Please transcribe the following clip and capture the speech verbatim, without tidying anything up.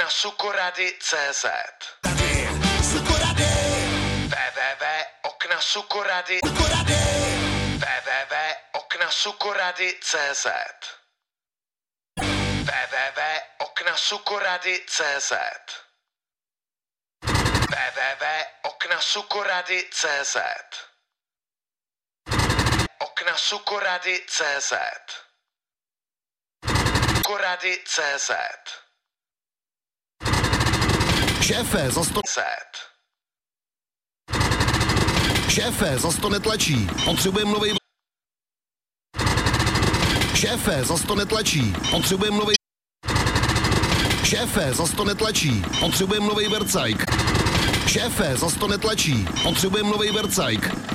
Sukorady tečka cé zet Tady Sukorady. w w w tečka okna sukorady Sukorady. w w w tečka okna sukorady tečka cé zet w w w tečka okna sukorady tečka cé zet w w w tečka okna sukorady tečka cé zet okna sukorady tečka cé zet Sukorady tečka cé zet Šéfe, za sto... Zet. Šéfe, za sto netlačí. Potřebujeme novej... Šéfe, za sto netlačí. Potřebujeme novej... Šéfe, za sto netlačí. Potřebujeme novej vercajk. Šéfe, za sto netlačí. Potřebujeme novej vercajk.